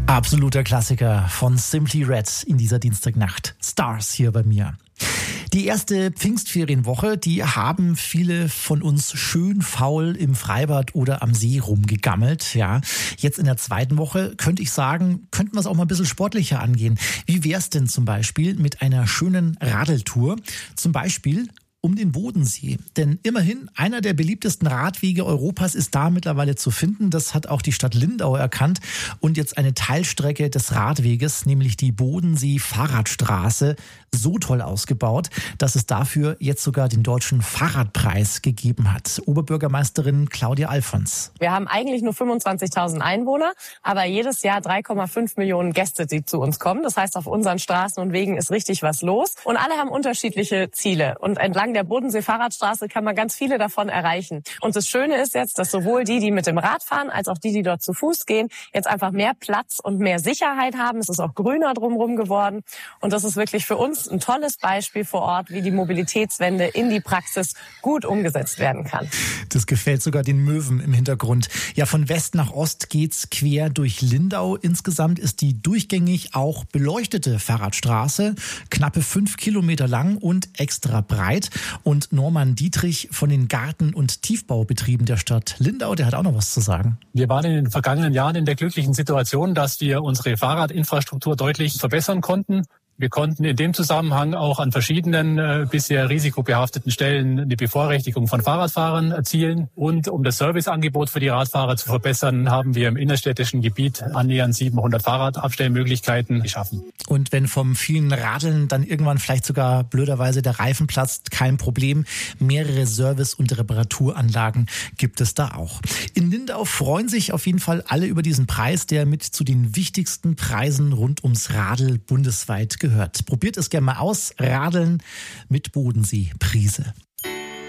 Absoluter Klassiker von Simply Red in dieser Dienstagnacht. Stars hier bei mir. Die erste Pfingstferienwoche, die haben viele von uns schön faul im Freibad oder am See rumgegammelt. Ja, jetzt in der zweiten Woche könnte ich sagen, könnten wir es auch mal ein bisschen sportlicher angehen. Wie wär's denn zum Beispiel mit einer schönen Radeltour? Zum Beispiel um den Bodensee. Denn immerhin, einer der beliebtesten Radwege Europas ist da mittlerweile zu finden. Das hat auch die Stadt Lindau erkannt und jetzt eine Teilstrecke des Radweges, nämlich die Bodensee-Fahrradstraße, so toll ausgebaut, dass es dafür jetzt sogar den Deutschen Fahrradpreis gegeben hat. Oberbürgermeisterin Claudia Alfons. Wir haben eigentlich nur 25.000 Einwohner, aber jedes Jahr 3,5 Millionen Gäste, die zu uns kommen. Das heißt, auf unseren Straßen und Wegen ist richtig was los. Und alle haben unterschiedliche Ziele. Und entlang der Bodensee-Fahrradstraße kann man ganz viele davon erreichen. Und das Schöne ist jetzt, dass sowohl die mit dem Rad fahren, als auch die dort zu Fuß gehen, jetzt einfach mehr Platz und mehr Sicherheit haben. Es ist auch grüner drumherum geworden. Und das ist wirklich für uns ein tolles Beispiel vor Ort, wie die Mobilitätswende in die Praxis gut umgesetzt werden kann. Das gefällt sogar den Möwen im Hintergrund. Ja, von West nach Ost geht's quer durch Lindau. Insgesamt ist die durchgängig auch beleuchtete Fahrradstraße knappe 5 Kilometer lang und extra breit. Und Norman Dietrich von den Garten- und Tiefbaubetrieben der Stadt Lindau, der hat auch noch was zu sagen. Wir waren in den vergangenen Jahren in der glücklichen Situation, dass wir unsere Fahrradinfrastruktur deutlich verbessern konnten. Wir konnten in dem Zusammenhang auch an verschiedenen bisher risikobehafteten Stellen die Bevorrechtigung von Fahrradfahrern erzielen. Und um das Serviceangebot für die Radfahrer zu verbessern, haben wir im innerstädtischen Gebiet annähernd 700 Fahrradabstellmöglichkeiten geschaffen. Und wenn vom vielen Radeln dann irgendwann vielleicht sogar blöderweise der Reifen platzt, kein Problem. Mehrere Service- und Reparaturanlagen gibt es da auch. In Lindau freuen sich auf jeden Fall alle über diesen Preis, der mit zu den wichtigsten Preisen rund ums Radl bundesweit gehört. Probiert es gerne mal aus. Radeln mit Bodensee-Prise.